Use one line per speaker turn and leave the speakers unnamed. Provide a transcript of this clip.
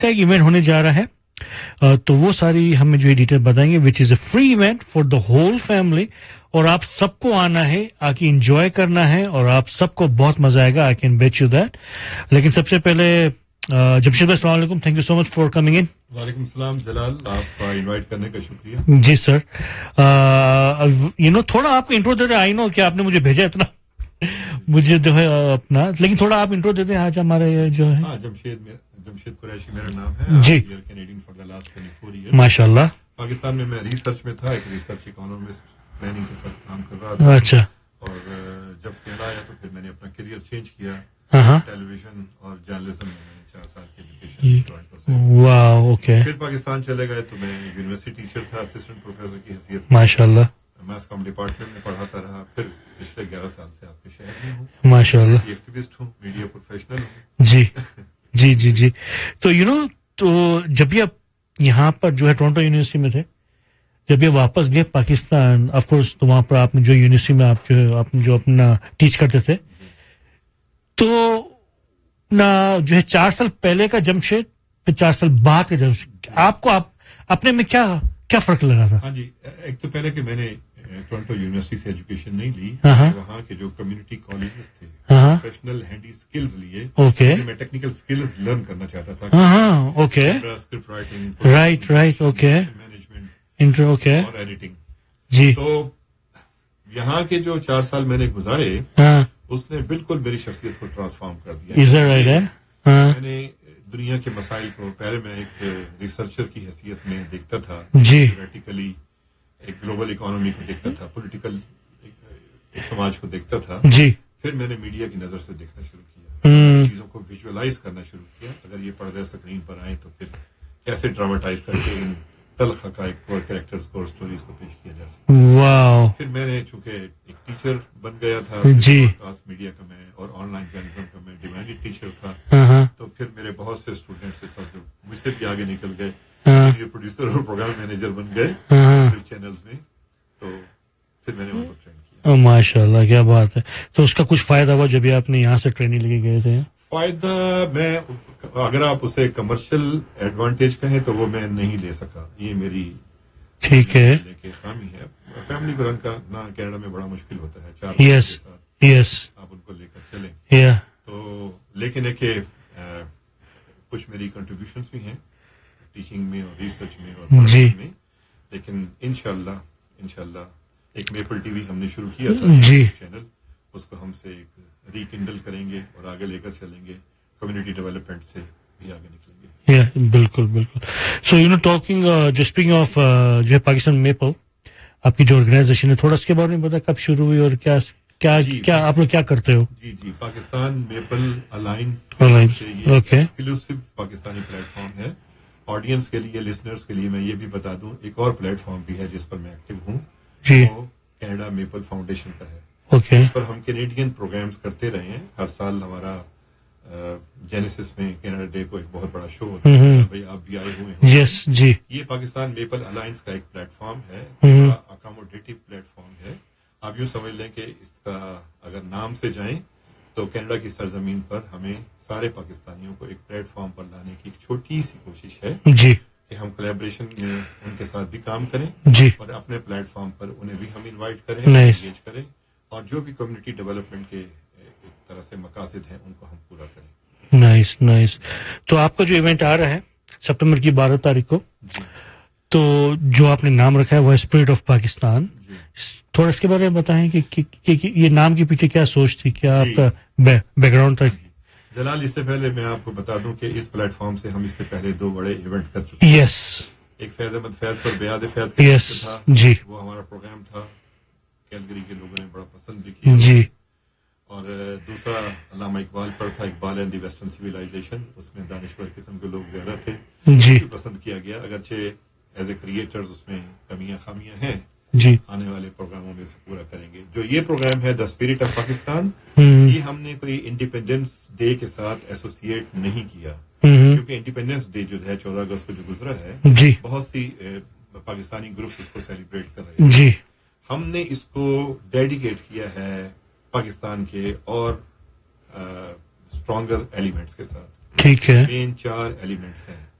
کا ایک ایونٹ ہونے جا رہا ہے, تو وہ ساری ہمیں جو ہے ڈیٹیل بتائیں گے, وچ از a free event for the whole family, اور آپ سب کو آنا ہے, آ کے انجوائے کرنا ہے, اور آپ سب کو بہت مزہ آئے گا. I can bat you that. لیکن سب سے پہلے جمشید بھائی السلام علیکم, thank you so much for coming in.
وعلیکم السلام جلال, آپ کا انوائٹ کرنے کا شکریہ.
جی سر, تھوڑا آپ کو انٹرو دے دیں. آئی نو کہ آپ نے مجھے بھیجا اتنا, مجھے جو ہے اپنا, لیکن تھوڑا آپ انٹرو دے دیں آج ہمارے جو ہے.
ہاں, جمشید قریشی میرا نام ہے.
جی,
Canadian for the last 24 years.
ماشاء اللہ.
پاکستان میں ریسرچ میں تھا, ایک ریسرچ اکانومسٹ پلاننگ کے ساتھ کام کر رہا تھا.
اچھا.
اور جب کینیڈا آیا تو پھر میں نے اپنا کیریئر چینج کیا, ٹیلی ویژن اور جرنلزم میں. 4 سال کی ایجوکیشن.
واو, اوکے.
پھر پاکستان چلے گئے تو میں یونیورسٹی ٹیچر تھا, اسسٹنٹ پروفیسر کی حیثیت.
ماشاء اللہ.
میس کام ڈپارٹمنٹ میں پڑھاتا رہا. پھر پچھلے 11 سال سے آپ کے شہر میں ہوں.
ماشاء اللہ.
ایکٹیوسٹ ہوں, میڈیا پروفیشنل ہوں.
جی جی جی جی. تو تو جب بھی آپ یہاں پر جو ہے ٹورنٹو یونیورسٹی میں تھے, جب یہ واپس گئے پاکستان, آف کورس تو وہاں پر آپ نے جو یونیورسٹی میں آپ جو اپنا ٹیچ کرتے تھے, تو نہ جو ہے 4 سال پہلے کا جمشید, پھر 4 سال بعد کا جمشید, آپ کو اپنے میں کیا فرق لگا تھا؟
ہاں جی, ایک تو پہلے کہ میں نے ٹورنٹو یونیورسٹی سے ایجوکیشن نہیں لی, وہاں کے جو کمیونٹی کالجز تھے پروفیشنل ہینڈی سکلز لیے. اوکے. میں ٹیکنیکل سکلز لرن کرنا چاہتا تھا.
Okay.
Script writing,
right. Okay.
Management,
okay,
اور ایڈیٹنگ.
جی.
تو یہاں کے جو 4 سال میں نے گزارے, اس نے بالکل میری شخصیت کو ٹرانسفارم کر دیا. میں نے دنیا کے مسائل کو پہلے میں ایک ریسرچر کی حیثیت میں دیکھتا تھا, تھیوریٹیکلی ایک گلوبل اکانومی کو دیکھتا تھا, پولیٹیکل سماج کو دیکھتا تھا. پھر میں نے میڈیا کی نظر سے دیکھنا شروع کیا, چیزوں کو ویژولائز کرنا شروع کیا. اگر یہ پردے اسکرین پر آئے تو پھر کیسے ڈراماٹائز کر کے ان تلخ حقائق کو اور کریکٹرز کو اور اسٹوریز کو پیش کیا جا سکتا.
واو.
پھر میں نے چونکہ ایک ٹیچر بن گیا تھا, کاسٹ میڈیا کا میں, اور آن لائن جرنلزم کا میں ڈیمانڈڈ ٹیچر تھا, تو پھر میرے بہت سے اسٹوڈنٹس جو مجھ سے بھی آگے نکل گئے, سینئر پروڈیوسر اور پروگرام مینیجر بن گئے چینلز میں. تو پھر میں نے ان کو ٹرین کیا.
ماشاء اللہ, کیا بات ہے. تو اس کا کچھ فائدہ ہوا جب آپ نے یہاں سے ٹریننگ لے کے گئے تھے؟
فائدہ میں, اگر آپ اسے کمرشل ایڈوانٹیج کہیں تو وہ میں نہیں لے سکا. یہ میری
ٹھیک ہے
خامی ہے. فیملی کو رن کرنا کینیڈا میں بڑا مشکل ہوتا ہے, 4
یس یس,
آپ ان کو لے کر چلیں. تو لیکن ہے کہ کچھ میری کنٹریبیوشنس بھی ہیں ٹیچنگ میں اور ریسرچ میں اور پڑھائی میں. لیکن انشاءاللہ ایک میپل ٹی وی ہم نے شروع کیا تھا چینل, اس کو ہم سے ایک ریکنڈل کریں گے اور آگے لے کر چلیں گے. کمیونٹی ڈیولپمنٹ سے بھی آگے نکلیں گے.
بالکل بالکل. سو ٹاکنگ جو اسپیکنگ آف جو ہے پاکستان میپل, آپ کی جو آرگنائزیشن ہے, تھوڑا اس کے بارے میں بتا, کب شروع ہوئی اور کیا آپ لوگ کیا کرتے ہو؟
جی Pakistan maple alliance exclusive Pakistani plate form ہے. آڈینس کے لیے, لسنرز کے لیے میں یہ بھی بتا دوں, ایک اور پلیٹ فارم بھی ہے جس پر میں ایکٹیو ہوں, وہ کینیڈا میپل فاؤنڈیشن کا ہے. اس پر ہم کینیڈین پروگرامز کرتے رہے ہیں. ہر سال ہمارا جینیسس میں کینیڈا ڈے کو ایک بہت بڑا شو ہوتا ہے, بھائی آپ بھی آئے ہوئے ہیں.
یس جی.
یہ پاکستان میپل الائنس کا ایک پلیٹ فارم ہے, اکاموڈیٹو پلیٹ فارم ہے. آپ یوں سمجھ لیں کہ اس کا اگر نام سے جائیں تو کینیڈا کی سرزمین پر ہمیں سارے پاکستانیوں کو ایک پلیٹ فارم پر لانے کی ایک چھوٹی سی کوشش ہے
جی,
کہ ہم کولیبریشن میں ان کے ساتھ بھی کام کریں
جی, اور
اپنے پلیٹ فارم پر انہیں بھی ہم انوائٹ کریں, انگیج کریں, اور جو بھی کمیونٹی ڈیولپمنٹ کے ایک طرح سے مقاصد ہیں ان کو ہم پورا کریں.
نائس. تو آپ کا جو ایونٹ آ رہا ہے سپٹمبر کی 12 تاریخ کو, تو جو آپ نے نام رکھا ہے وہ اسپرٹ آف پاکستان, تھوڑا اس کے بارے میں بتائیں کہ یہ نام کے پیچھے کیا سوچ تھی, کیا آپ کا بیک گراؤنڈ تھا؟
جلال, اس سے پہلے میں آپ کو بتا دوں کہ اس پلیٹ فارم سے ہم اس سے پہلے 2 بڑے ایونٹ کر چکے ہیں.
یس,
ایک فیض احمد فیض پر بیاد فیض کا تھا
جی,
وہ ہمارا پروگرام تھا, کیلگری کے لوگوں نے بڑا پسند بھی کیا
جی.
اور دوسرا علامہ اقبال پر تھا, Iqbal and the western civilisation. اس میں دانشور قسم کے لوگ زیادہ تھے,
جی,
پسند کیا گیا. اگرچہ ایز اے کریٹرز اس میں کمیاں خامیاں ہیں,
جی, آنے
والے پروگراموں میں سے پورا کریں گے. جو یہ پروگرام ہے دا اسپرٹ آف پاکستان, یہ ہم نے کوئی انڈیپینڈنس ڈے کے ساتھ ایسوسیٹ نہیں کیا, کیونکہ انڈیپینڈنس ڈے جو ہے 14 اگست کو جو گزرا ہے,
جی,
بہت سی پاکستانی گروپ اس کو سیلیبریٹ کر رہے ہیں.
جی,
ہم نے اس کو ڈیڈیکیٹ کیا ہے پاکستان کے اور اسٹرانگر ایلیمنٹس کے ساتھ.
ٹھیک ہے.
مین 4 ایلیمنٹس ہیں.